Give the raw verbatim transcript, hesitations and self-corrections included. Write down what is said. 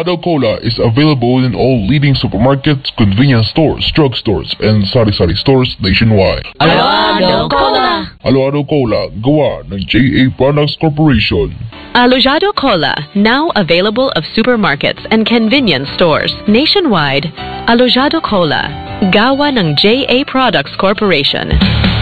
Alojado Cola is available in all leading supermarkets, convenience stores, drugstores, and sari-sari stores nationwide. Alojado Cola! Alojado Cola, gawa ng J A Products Corporation. Alojado Cola, now available of supermarkets and convenience stores nationwide. Alojado Cola, gawa ng J A Products Corporation.